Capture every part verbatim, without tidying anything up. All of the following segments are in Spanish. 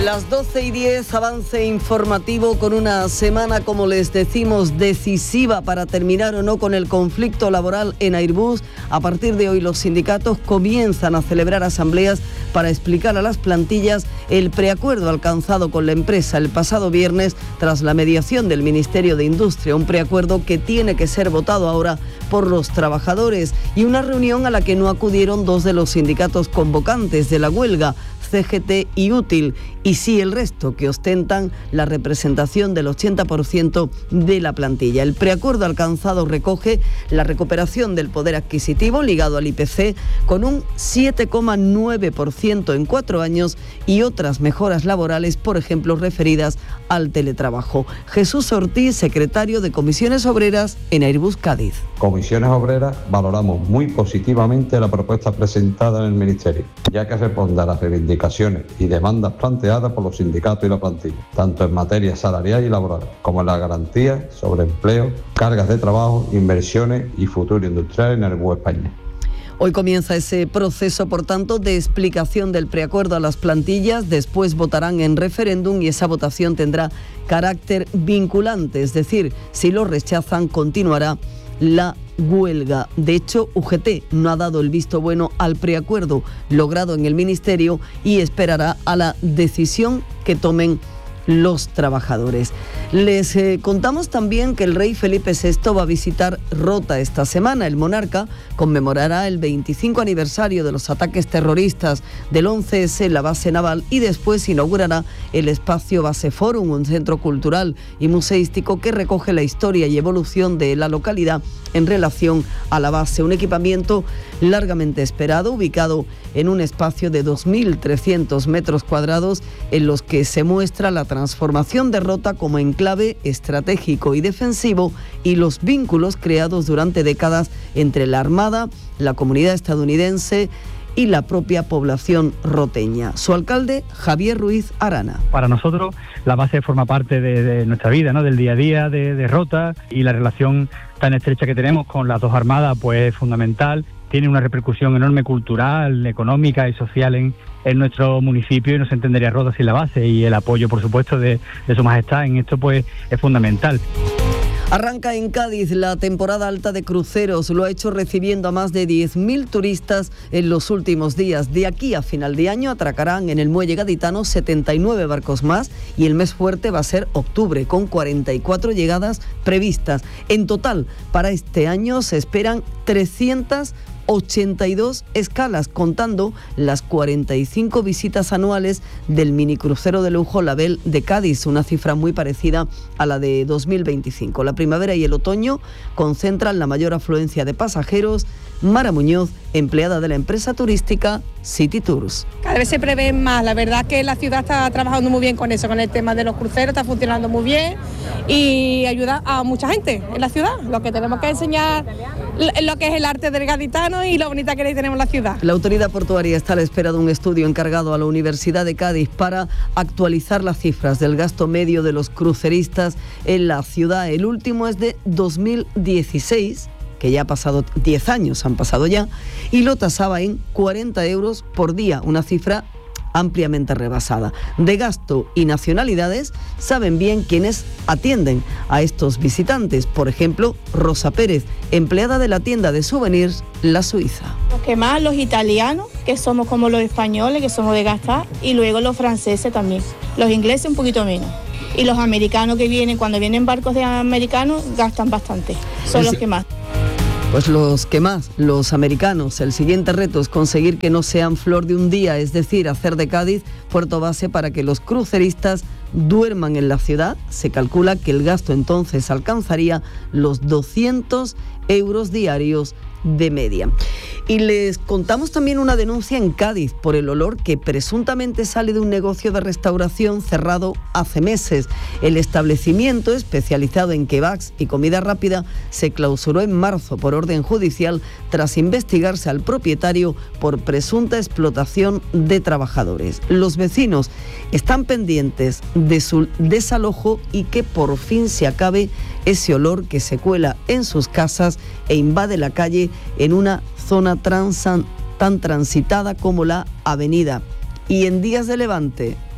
Las doce y diez, avance informativo con una semana, como les decimos, decisiva para terminar o no con el conflicto laboral en Airbus. A partir de hoy los sindicatos comienzan a celebrar asambleas para explicar a las plantillas el preacuerdo alcanzado con la empresa el pasado viernes tras la mediación del Ministerio de Industria, un preacuerdo que tiene que ser votado ahora por los trabajadores, y una reunión a la que no acudieron dos de los sindicatos convocantes de la huelga, C G T y Útil, y sí el resto, que ostentan la representación del ochenta por ciento de la plantilla. El preacuerdo alcanzado recoge la recuperación del poder adquisitivo ligado al I P C con un siete coma nueve por ciento en cuatro años y otras mejoras laborales, por ejemplo, referidas al teletrabajo. Jesús Ortiz, secretario de Comisiones Obreras en Airbus Cádiz. Comisiones Obreras valoramos muy positivamente la propuesta presentada en el Ministerio, ya que responde a las reivindicaciones y demandas planteadas por los sindicatos y la plantilla, tanto en materia salarial y laboral, como en la garantía sobre empleo, cargas de trabajo, inversiones y futuro industrial en Airbus España. Hoy comienza ese proceso, por tanto, de explicación del preacuerdo a las plantillas. Después votarán en referéndum y esa votación tendrá carácter vinculante, es decir, si lo rechazan, continuará la huelga. De hecho, U G T no ha dado el visto bueno al preacuerdo logrado en el Ministerio y esperará a la decisión que tomen los trabajadores. Les eh, contamos también que el rey Felipe sexto va a visitar Rota esta semana. El monarca conmemorará el veinticinco aniversario de los ataques terroristas del once ese en la base naval y después inaugurará el espacio Base Forum, un centro cultural y museístico que recoge la historia y evolución de la localidad en relación a la base. Un equipamiento largamente esperado, ubicado en un espacio de dos mil trescientos metros cuadrados, en los que se muestra la transformación de Rota como enclave estratégico y defensivo y los vínculos creados durante décadas entre la Armada, la comunidad estadounidense y la propia población roteña. Su alcalde, Javier Ruiz Arana. Para nosotros la base forma parte de, de nuestra vida, ¿no? Del día a día de, de Rota, y la relación tan estrecha que tenemos con las dos armadas pues es fundamental. Tiene una repercusión enorme cultural, económica y social en, en nuestro municipio, y no se entendería Rota sin la base, y el apoyo, por supuesto, de, de Su Majestad en esto pues es fundamental. Arranca en Cádiz la temporada alta de cruceros. Lo ha hecho recibiendo a más de diez mil turistas en los últimos días. De aquí a final de año atracarán en el muelle gaditano setenta y nueve barcos más, y el mes fuerte va a ser octubre, con cuarenta y cuatro llegadas previstas. En total, para este año se esperan trescientas ochenta y dos escalas, contando las cuarenta y cinco visitas anuales del minicrucero de lujo Label de Cádiz, una cifra muy parecida a la de dos mil veinticinco. La primavera y el otoño concentran la mayor afluencia de pasajeros. Mara Muñoz, empleada de la empresa turística City Tours. Cada vez se prevé más, la verdad que la ciudad está trabajando muy bien con eso, con el tema de los cruceros, está funcionando muy bien y ayuda a mucha gente en la ciudad. Lo que tenemos que enseñar, lo que es el arte del gaditano y lo bonita que tenemos la ciudad. La autoridad portuaria está a la espera de un estudio encargado a la Universidad de Cádiz para actualizar las cifras del gasto medio de los cruceristas en la ciudad. El último es de dos mil dieciséis, que ya ha pasado diez años, han pasado ya, y lo tasaba en cuarenta euros por día, una cifra ampliamente rebasada. De gasto y nacionalidades saben bien quienes atienden a estos visitantes. Por ejemplo, Rosa Pérez, empleada de la tienda de souvenirs La Suiza. Los que más, los italianos, que somos como los españoles, que somos de gastar, y luego los franceses también. Los ingleses un poquito menos. Y los americanos que vienen, cuando vienen barcos de americanos, gastan bastante. Son los que más. Pues los que más, los americanos. El siguiente reto es conseguir que no sean flor de un día, es decir, hacer de Cádiz puerto base para que los cruceristas duerman en la ciudad. Se calcula que el gasto entonces alcanzaría los doscientos euros diarios de media. Y les contamos también una denuncia en Cádiz por el olor que presuntamente sale de un negocio de restauración cerrado hace meses. El establecimiento, especializado en kebabs y comida rápida, se clausuró en marzo por orden judicial tras investigarse al propietario por presunta explotación de trabajadores. Los vecinos están pendientes de su desalojo y que por fin se acabe ese olor que se cuela en sus casas e invade la calle en una zona transan, tan transitada como la avenida. Y en días de levante,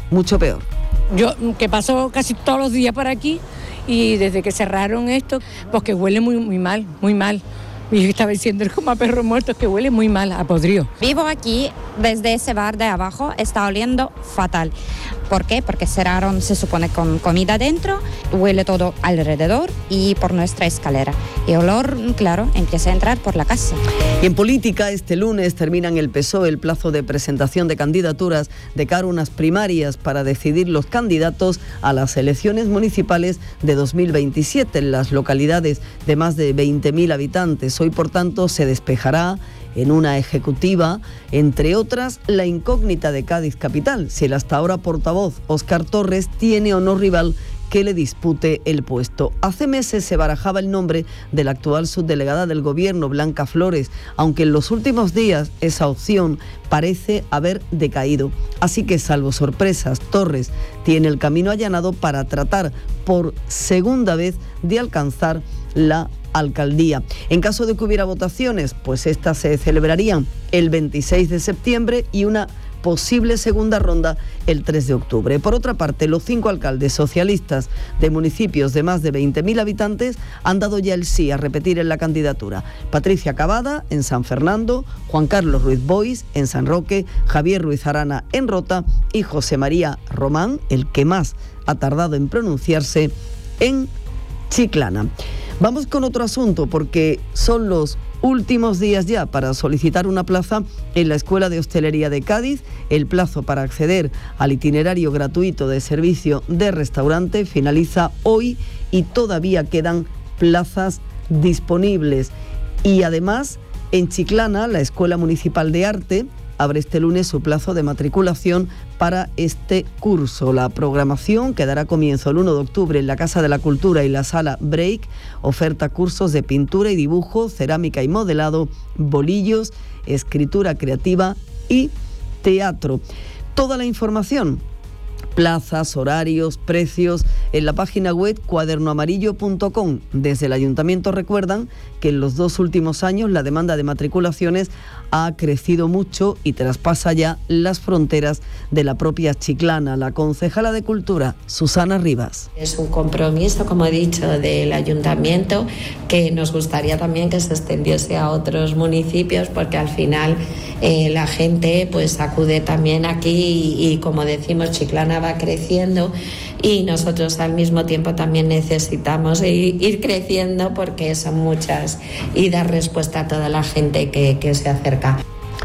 mucho peor. Yo que paso casi todos los días por aquí y desde que cerraron esto, pues que huele muy, muy mal, muy mal. Y estaba diciendo, es como a perro muerto, que huele muy mal, a podrido. Vivo aquí, desde ese bar de abajo, está oliendo fatal. ¿Por qué? Porque cerraron, se supone, con comida dentro, huele todo alrededor y por nuestra escalera. Y olor, claro, empieza a entrar por la casa. Y en política, este lunes termina en el P S O E el plazo de presentación de candidaturas de cara a unas primarias para decidir los candidatos a las elecciones municipales de dos mil veintisiete en las localidades de más de veinte mil habitantes. Hoy, por tanto, se despejará en una ejecutiva, entre otras, la incógnita de Cádiz capital, si el hasta ahora portavoz Óscar Torres tiene o no rival que le dispute el puesto. Hace meses se barajaba el nombre de la actual subdelegada del Gobierno, Blanca Flores, aunque en los últimos días esa opción parece haber decaído. Así que, salvo sorpresas, Torres tiene el camino allanado para tratar por segunda vez de alcanzar la alcaldía. En caso de que hubiera votaciones, pues estas se celebrarían el veintiséis de septiembre y una posible segunda ronda el tres de octubre. Por otra parte, los cinco alcaldes socialistas de municipios de más de veinte mil habitantes han dado ya el sí a repetir en la candidatura. Patricia Cavada en San Fernando, Juan Carlos Ruiz Boix en San Roque, Javier Ruiz Arana en Rota y José María Román, el que más ha tardado en pronunciarse, en Chiclana. Vamos con otro asunto, porque son los últimos días ya para solicitar una plaza en la Escuela de Hostelería de Cádiz. El plazo para acceder al itinerario gratuito de servicio de restaurante finaliza hoy y todavía quedan plazas disponibles. Y además, en Chiclana, la Escuela Municipal de Arte abre este lunes su plazo de matriculación para este curso. La programación, que dará comienzo el uno de octubre en la Casa de la Cultura y la Sala Break, oferta cursos de pintura y dibujo, cerámica y modelado, bolillos, escritura creativa y teatro. Toda la información, plazas, horarios, precios, en la página web cuaderno amarillo punto com. Desde el Ayuntamiento recuerdan que en los dos últimos años la demanda de matriculaciones ha crecido mucho y traspasa ya las fronteras de la propia Chiclana. La concejala de Cultura, Susana Rivas. Es un compromiso, como he dicho, del Ayuntamiento, que nos gustaría también que se extendiese a otros municipios, porque al final eh, la gente pues acude también aquí y, y como decimos, Chiclana va creciendo y nosotros al mismo tiempo también necesitamos ir, ir creciendo, porque son muchas, y dar respuesta a toda la gente que, que se acerca.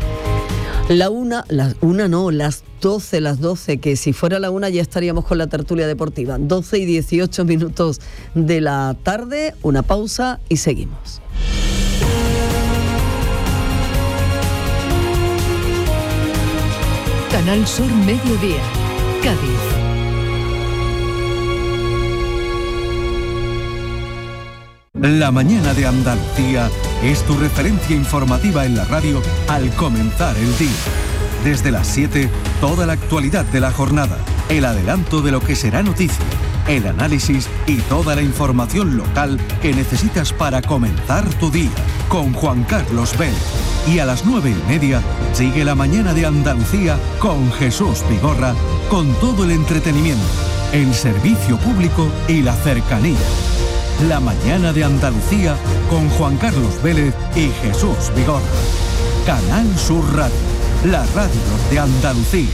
La una, las una no, las doce, las doce, que si fuera la una ya estaríamos con la tertulia deportiva. doce y dieciocho minutos de la tarde, una pausa y seguimos. Canal Sur Mediodía, Cádiz. La mañana de Andalucía es tu referencia informativa en la radio al comenzar el día. Desde las siete, toda la actualidad de la jornada, el adelanto de lo que será noticia, el análisis y toda la información local que necesitas para comenzar tu día, con Juan Carlos Vélez. Y a las nueve y media, sigue la mañana de Andalucía con Jesús Vigorra, con todo el entretenimiento, el servicio público y la cercanía. La mañana de Andalucía con Juan Carlos Vélez y Jesús Vigorra. Canal Sur Radio, la radio de Andalucía.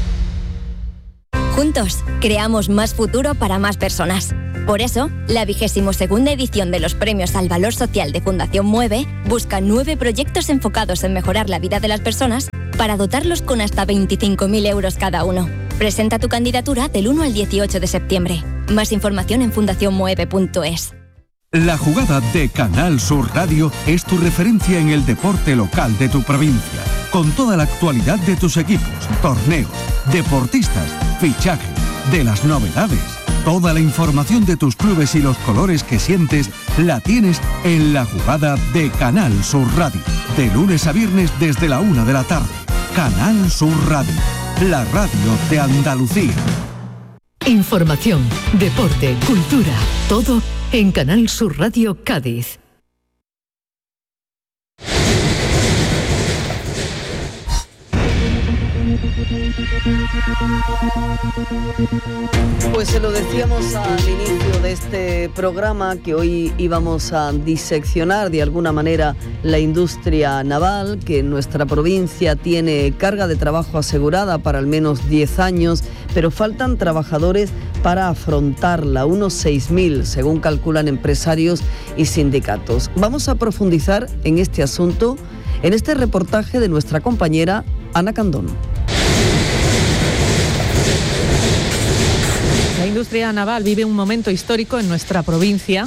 Juntos, creamos más futuro para más personas. Por eso, la vigésimo segunda edición de los Premios al Valor Social de Fundación Mueve busca nueve proyectos enfocados en mejorar la vida de las personas para dotarlos con hasta veinticinco mil euros cada uno. Presenta tu candidatura del uno al dieciocho de septiembre. Más información en fundación mueve punto es. La jugada de Canal Sur Radio es tu referencia en el deporte local de tu provincia, con toda la actualidad de tus equipos, torneos, deportistas, fichajes, de las novedades. Toda la información de tus clubes y los colores que sientes la tienes en La Jugada de Canal Sur Radio, de lunes a viernes desde la una de la tarde. Canal Sur Radio, la radio de Andalucía. Información, deporte, cultura, todo en Canal Sur Radio Cádiz. Pues se lo decíamos al inicio de este programa, que hoy íbamos a diseccionar de alguna manera la industria naval, que en nuestra provincia tiene carga de trabajo asegurada para al menos diez años, pero faltan trabajadores para afrontarla, unos seis mil, según calculan empresarios y sindicatos. Vamos a profundizar en este asunto en este reportaje de nuestra compañera Ana Candón. La industria naval vive un momento histórico en nuestra provincia,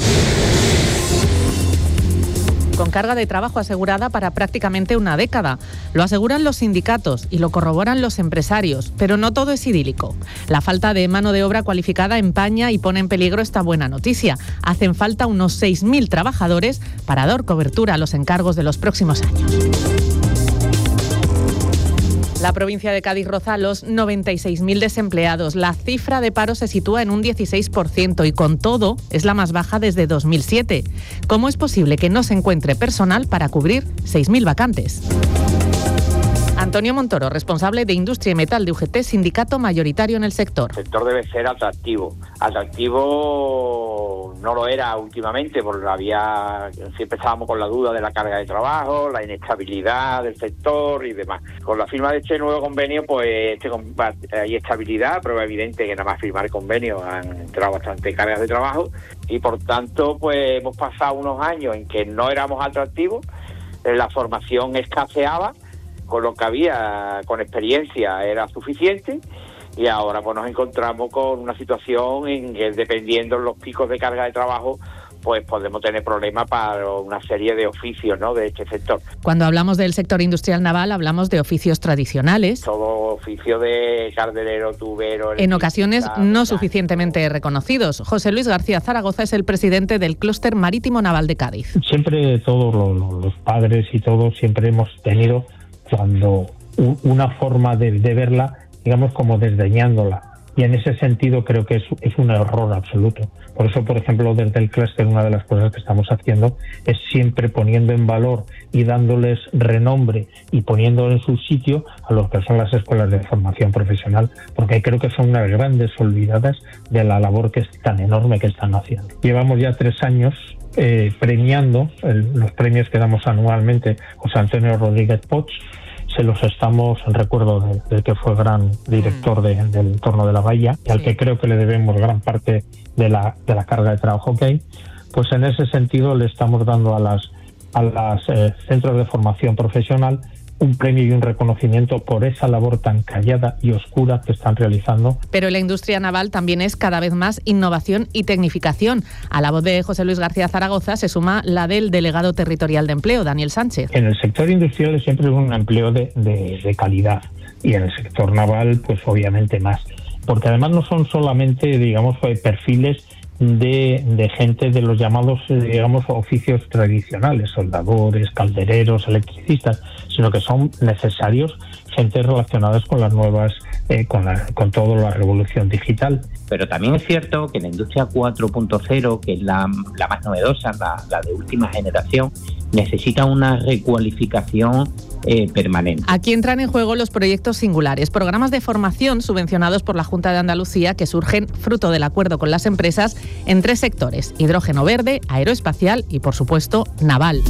con carga de trabajo asegurada para prácticamente una década. Lo aseguran los sindicatos y lo corroboran los empresarios, pero no todo es idílico. La falta de mano de obra cualificada empaña y pone en peligro esta buena noticia. Hacen falta unos seis mil trabajadores para dar cobertura a los encargos de los próximos años. La provincia de Cádiz roza los noventa y seis mil desempleados. La cifra de paro se sitúa en un dieciséis por ciento y con todo es la más baja desde dos mil siete. ¿Cómo es posible que no se encuentre personal para cubrir seis mil vacantes? Antonio Montoro, responsable de Industria y Metal de U G T, sindicato mayoritario en el sector. El sector debe ser atractivo. Atractivo no lo era últimamente, porque había siempre estábamos con la duda de la carga de trabajo, la inestabilidad del sector y demás. Con la firma de este nuevo convenio, pues este, hay estabilidad, pero es evidente que nada más firmar el convenio han entrado bastante cargas de trabajo y por tanto pues hemos pasado unos años en que no éramos atractivos, la formación escaseaba, con lo que había con experiencia era suficiente y ahora pues nos encontramos con una situación en que dependiendo de los picos de carga de trabajo pues podemos tener problemas para una serie de oficios, ¿no?, de este sector. Cuando hablamos del sector industrial naval hablamos de oficios tradicionales. Todo oficio de calderero, tubero... En ocasiones no suficientemente reconocidos. José Luis García Zaragoza es el presidente del Clúster Marítimo Naval de Cádiz. Siempre todos los, los padres y todos siempre hemos tenido cuando una forma de, de verla, digamos, como desdeñándola. Y en ese sentido creo que es, es un error absoluto. Por eso, por ejemplo, desde el clúster una de las cosas que estamos haciendo es siempre poniendo en valor y dándoles renombre y poniéndolo en su sitio a lo que son las escuelas de formación profesional, porque creo que son unas grandes olvidadas de la labor que es tan enorme que están haciendo. Llevamos ya tres años eh, premiando el, los premios que damos anualmente. José Antonio Rodríguez Poch, se los estamos, en recuerdo del de que fue gran director de, del entorno de la bahía, y al que creo que le debemos gran parte de la, de la carga de trabajo que hay, pues en ese sentido le estamos dando a las a las eh, centros de formación profesional un premio y un reconocimiento por esa labor tan callada y oscura que están realizando. Pero la industria naval también es cada vez más innovación y tecnificación. A la voz de José Luis García Zaragoza se suma la del delegado territorial de empleo, Daniel Sánchez. En el sector industrial siempre es un empleo de, de, de calidad y en el sector naval pues obviamente más. Porque además no son solamente, digamos, perfiles de, de gente de los llamados, digamos, oficios tradicionales, soldadores, caldereros, electricistas, sino que son necesarios gente relacionadas con las nuevas, eh, con, la, con toda la revolución digital. Pero también es cierto que la industria cuatro punto cero, que es la, la más novedosa, la, la de última generación, necesita una recualificación eh, permanente. Aquí entran en juego los proyectos singulares, programas de formación subvencionados por la Junta de Andalucía que surgen fruto del acuerdo con las empresas en tres sectores: hidrógeno verde, aeroespacial y, por supuesto, naval.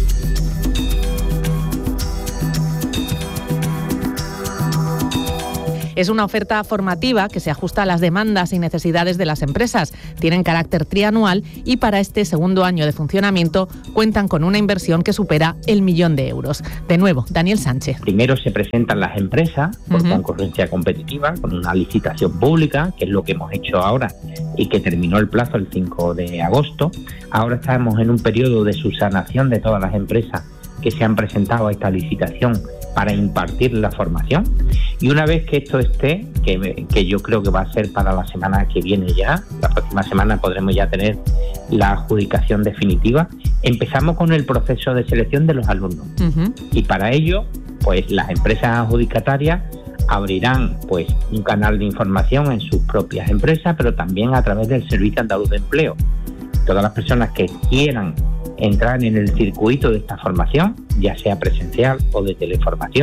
Es una oferta formativa que se ajusta a las demandas y necesidades de las empresas. Tienen carácter trianual y para este segundo año de funcionamiento cuentan con una inversión que supera el millón de euros. De nuevo, Daniel Sánchez. Primero se presentan las empresas por uh-huh. concurrencia competitiva con una licitación pública, que es lo que hemos hecho ahora y que terminó el plazo el cinco de agosto. Ahora estamos en un periodo de subsanación de todas las empresas que se han presentado a esta licitación para impartir la formación, y una vez que esto esté, que, que yo creo que va a ser para la semana que viene ya, la próxima semana podremos ya tener la adjudicación definitiva, empezamos con el proceso de selección de los alumnos. Uh-huh. Y para ello, pues las empresas adjudicatarias abrirán pues un canal de información en sus propias empresas, pero también a través del Servicio Andaluz de Empleo. Todas las personas que quieran entrar en el circuito de esta formación, ya sea presencial o de teleformación,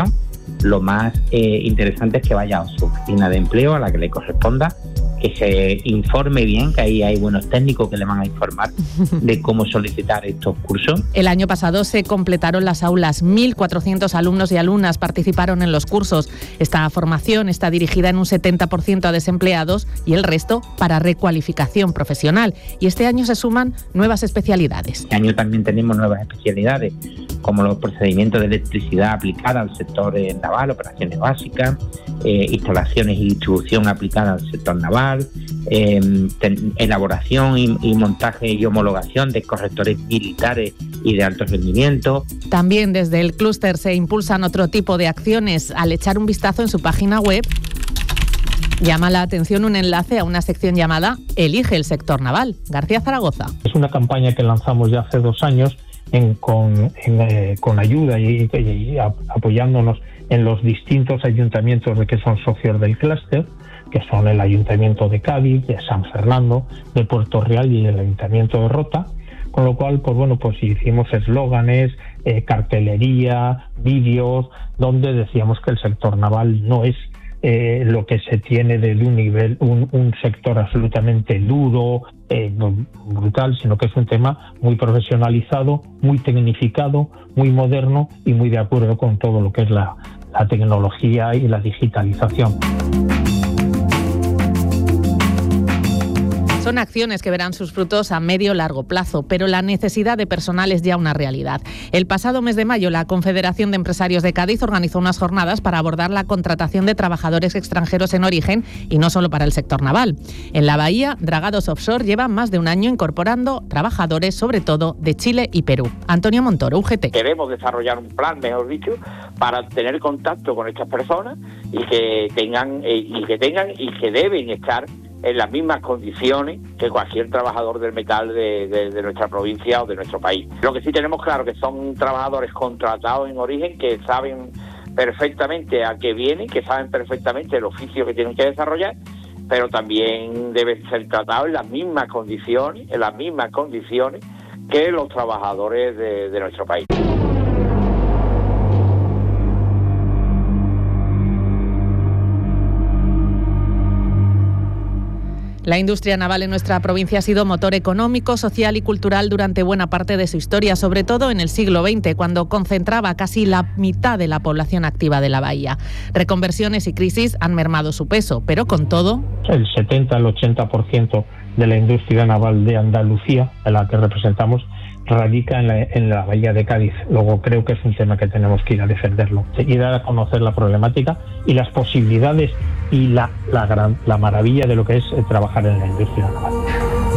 lo más eh, interesante es que vaya a su oficina de empleo, a la que le corresponda, que se informe bien, que ahí hay buenos técnicos que le van a informar de cómo solicitar estos cursos. El año pasado se completaron las aulas, mil cuatrocientos alumnos y alumnas participaron en los cursos. Esta formación está dirigida en un setenta por ciento a desempleados y el resto para recualificación profesional. Y este año se suman nuevas especialidades. Este año también tenemos nuevas especialidades, como los procedimientos de electricidad aplicada al sector eh, naval, operaciones básicas, eh, instalaciones y distribución aplicada al sector naval, Eh, ten, elaboración y, y montaje y homologación de correctores militares y de alto rendimiento. También desde el clúster se impulsan otro tipo de acciones. Al echar un vistazo en su página web, llama la atención un enlace a una sección llamada Elige el sector naval. García Zaragoza. Es una campaña que lanzamos ya hace dos años en, con, en, eh, con ayuda y, y, y apoyándonos en los distintos ayuntamientos de que son socios del clúster, que son el Ayuntamiento de Cádiz, de San Fernando, de Puerto Real y el Ayuntamiento de Rota, con lo cual, pues bueno, pues hicimos eslóganes, eh, cartelería, vídeos, donde decíamos que el sector naval no es eh, lo que se tiene de un nivel, un, un sector absolutamente duro, eh, brutal, sino que es un tema muy profesionalizado, muy tecnificado, muy moderno y muy de acuerdo con todo lo que es la, la tecnología y la digitalización. Son acciones que verán sus frutos a medio o largo plazo, pero la necesidad de personal es ya una realidad. El pasado mes de mayo, la Confederación de Empresarios de Cádiz organizó unas jornadas para abordar la contratación de trabajadores extranjeros en origen y no solo para el sector naval. En la bahía, Dragados Offshore lleva más de un año incorporando trabajadores, sobre todo de Chile y Perú. Antonio Montoro, U G T. Queremos desarrollar un plan, mejor dicho, para tener contacto con estas personas y que tengan eh, y que tengan y que deben estar en las mismas condiciones que cualquier trabajador del metal de, de, de nuestra provincia o de nuestro país. Lo que sí tenemos claro que son trabajadores contratados en origen que saben perfectamente a qué vienen, que saben perfectamente el oficio que tienen que desarrollar, pero también deben ser tratados en las mismas condiciones, en las mismas condiciones que los trabajadores de, de nuestro país. La industria naval en nuestra provincia ha sido motor económico, social y cultural durante buena parte de su historia, sobre todo en el siglo veinte, cuando concentraba casi la mitad de la población activa de la bahía. Reconversiones y crisis han mermado su peso, pero con todo... El setenta al ochenta por ciento de la industria naval de Andalucía, a la que representamos, radica en la, en la bahía de Cádiz. Luego creo que es un tema que tenemos que ir a defenderlo, ir a conocer la problemática y las posibilidades y la, la, gran, la maravilla de lo que es trabajar en la industria naval.